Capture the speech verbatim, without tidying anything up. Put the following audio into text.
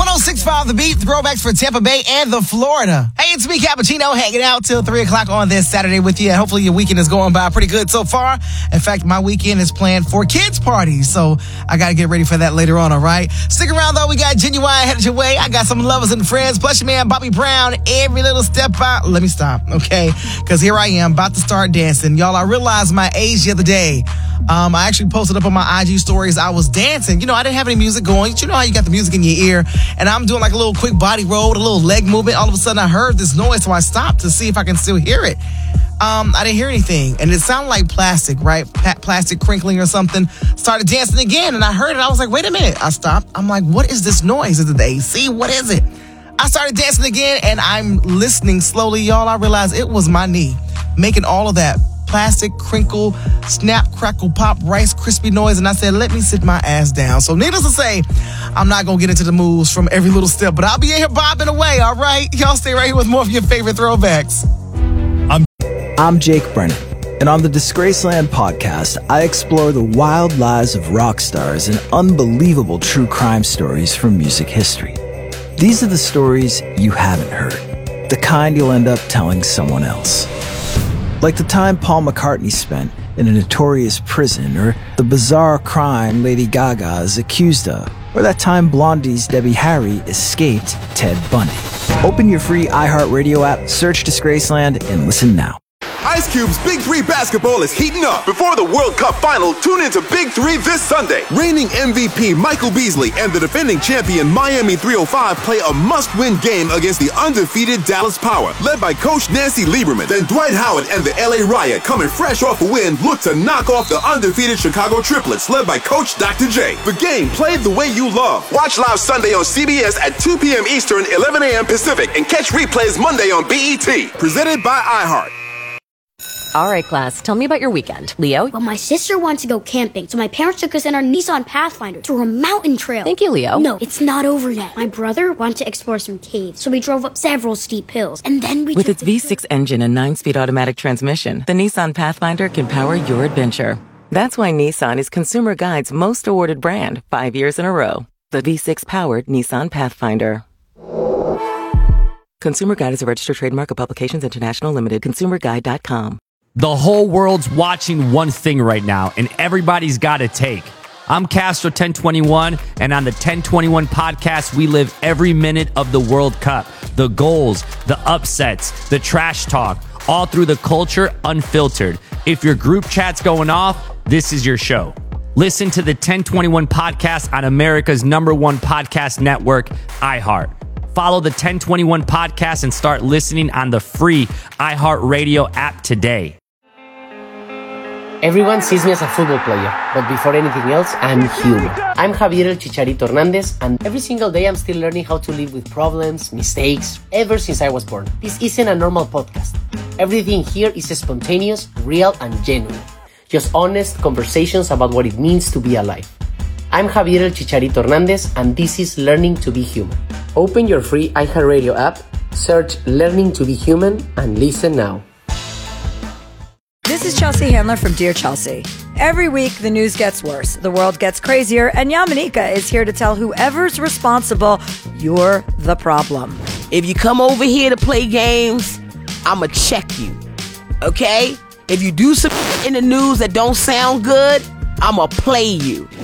oh six point five The Beat, throwbacks for Tampa Bay and the Florida. Hey, it's me, Cappuccino, hanging out till three o'clock on this Saturday with you. Hopefully your weekend is going by pretty good so far. In fact, my weekend is planned for kids' parties, so I got to get ready for that later on, all right? Stick around, though. We got Genuine headed your way. I got some lovers and friends, plus your man Bobby Brown, every little step out. Let me stop, okay? Because here I am, about to start dancing. Y'all, I realized my age the other day. Um, I actually posted up on my I G stories. I was dancing. You know, I didn't have any music going. You know how you got the music in your ear. And I'm doing like a little quick body roll, a little leg movement. All of a sudden, I heard this noise, so I stopped to see if I can still hear it. Um, I didn't hear anything. And it sounded like plastic, right? Pa- plastic crinkling or something. Started dancing again, and I heard it. I was like, wait a minute. I stopped. I'm like, what is this noise? Is it the A C? What is it? I started dancing again, and I'm listening slowly, y'all. I realized it was my knee making all of that plastic crinkle, snap, crackle, pop, Rice Krispie noise. And I said, let me sit my ass down. So needless to say, I'm not going to get into the moves from every little step, but I'll be in here bobbing away, all right? Y'all stay right here with more of your favorite throwbacks. I'm, I'm Jake Brennan, and on the Disgraceland podcast, I explore the wild lives of rock stars and unbelievable true crime stories from music history. These are the stories you haven't heard, the kind you'll end up telling someone else. Like the time Paul McCartney spent in a notorious prison, or the bizarre crime Lady Gaga is accused of, or that time Blondie's Debbie Harry escaped Ted Bundy. Open your free iHeartRadio app, search Disgraceland, and listen now. Ice Cube's Big Three basketball is heating up. Before the World Cup final, tune into Big Three this Sunday. Reigning M V P Michael Beasley and the defending champion Miami three oh five play a must-win game against the undefeated Dallas Power, led by Coach Nancy Lieberman. Then Dwight Howard and the L A Riot, coming fresh off a win, look to knock off the undefeated Chicago Triplets, led by Coach Doctor J. The game played the way you love. Watch live Sunday on C B S at two p.m. Eastern, eleven a.m. Pacific, and catch replays Monday on B E T. Presented by iHeart. All right, class, tell me about your weekend. Leo? Well, my sister wanted to go camping, so my parents took us in our Nissan Pathfinder to a mountain trail. Thank you, Leo. No, it's not over yet. My brother wanted to explore some caves, so we drove up several steep hills, and then we With took its V six engine and nine-speed automatic transmission, the Nissan Pathfinder can power your adventure. That's why Nissan is Consumer Guide's most awarded brand, five years in a row. The V six-powered Nissan Pathfinder. Consumer Guide is a registered trademark of Publications International Limited. consumer guide dot com. The whole world's watching one thing right now, and everybody's got a take. I'm Castro ten twenty-one, and on the ten twenty-one podcast, we live every minute of the World Cup. The goals, the upsets, the trash talk, all through the culture unfiltered. If your group chat's going off, this is your show. Listen to the ten twenty-one podcast on America's number one podcast network, iHeart. Follow the ten twenty-one podcast and start listening on the free iHeartRadio app today. Everyone sees me as a football player, but before anything else, I'm human. I'm Javier El Chicharito Hernandez, and every single day I'm still learning how to live with problems, mistakes, ever since I was born. This isn't a normal podcast. Everything here is spontaneous, real, and genuine. Just honest conversations about what it means to be alive. I'm Javier El Chicharito Hernandez, and this is Learning to be Human. Open your free iHeartRadio app, search Learning to be Human, and listen now. This is Chelsea Handler from Dear Chelsea. Every week, the news gets worse, the world gets crazier, and Yamanika is here to tell whoever's responsible, you're the problem. If you come over here to play games, I'ma check you, okay? If you do some in the news that don't sound good, I'ma play you.